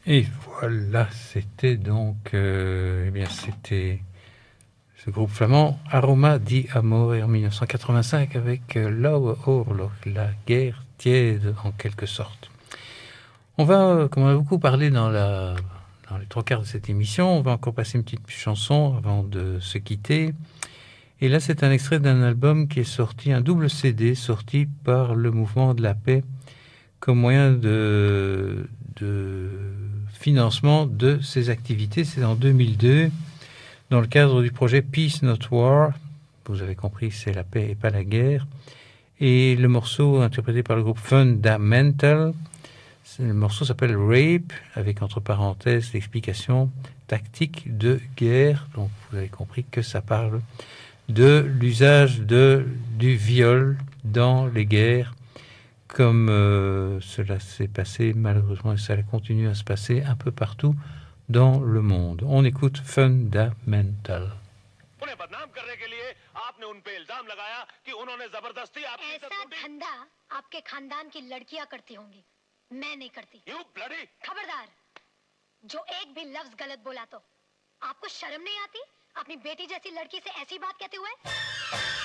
Et voilà, c'était donc, c'était ce groupe flamand Aroma di Amore en 1985 avec Lauwe Oorlog, la guerre tiède en quelque sorte. On va, comme on a beaucoup parlé dans les trois quarts de cette émission, on va encore passer une petite chanson avant de se quitter. Et là, c'est un extrait d'un album qui est sorti, un double CD sorti par le Mouvement de la Paix comme moyen de financement de ses activités. C'est en 2002, dans le cadre du projet Peace Not War. Vous avez compris, c'est la paix et pas la guerre. Et le morceau interprété par le groupe Fundamental, le morceau s'appelle Rape, avec entre parenthèses l'explication tactique de guerre. Donc vous avez compris que ça parle de l'usage du viol dans les guerres, comme cela s'est passé malheureusement et ça continue à se passer un peu partout dans le monde. On écoute Fundamental. उन्हें बदनाम करने के लिए आपने उन पे इल्जाम लगाया कि उन्होंने जबरदस्ती आपकी ऐसा धंधा आपके खानदान की लड़कियां करती होंगी, मैं नहीं करती। You bloody! खबरदार, जो एक भी लफ्ज गलत बोला तो आपको शर्म नहीं आती अपनी बेटी जैसी लड़की से ऐसी बात कहते हुए?